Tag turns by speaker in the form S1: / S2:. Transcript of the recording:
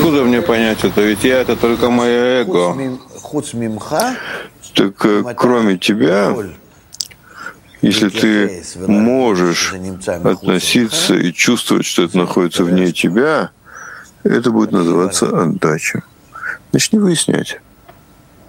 S1: откуда мне понять это? Ведь я — это только мое эго. Так кроме тебя, если ты можешь относиться и чувствовать, что это находится вне тебя, это будет называться отдача. Начни выяснять.